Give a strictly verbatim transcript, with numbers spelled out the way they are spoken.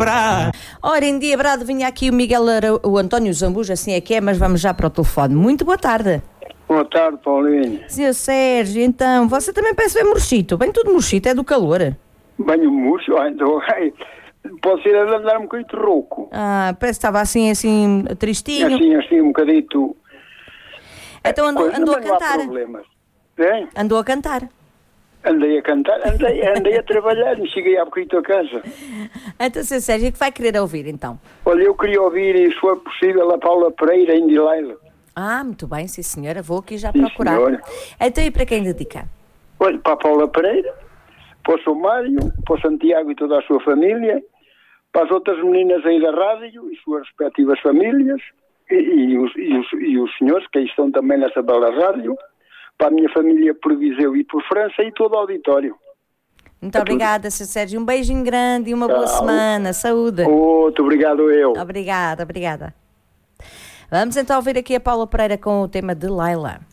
lembrar. Ora, em dia brado vinha aqui o Miguel, Ara... o António Zambujo, assim é que é, mas vamos já para o telefone. Muito boa tarde. Boa tarde, Paulinho. senhor Sérgio, então, você também parece bem murchito. Bem tudo murchito, é do calor. Banho murcho, ah, então, posso ir a andar um bocadinho rouco. Ah, parece que estava assim, assim, tristinho. Assim, assim, um bocadito. Então andou, Pois, andou a mas não há cantar. problemas. Bem, Andou a cantar. andei a cantar, andei, andei a trabalhar e cheguei há bocadinho a casa. Então, senhor Sérgio, o que vai querer ouvir, então? Olha, eu queria ouvir, se for possível, a Paula Pereira em Dileila. Ah, muito bem, sim senhora, vou aqui já Sim, procurar. senhora. Então, e para quem dedica? Olha, para a Paula Pereira, para o seu Mário, para o Santiago e toda a sua família, para as outras meninas aí da rádio e suas respectivas famílias, e, e, os, e, os, e os senhores que aí estão também nessa bela rádio, para a minha família por Viseu e por França e todo o auditório. Muito obrigada, senhor Sérgio. Um beijinho grande e uma boa Tchau. semana. Saúde. Muito obrigado eu. Obrigada, obrigada. Vamos então ouvir aqui a Paula Pereira com o tema de Laila.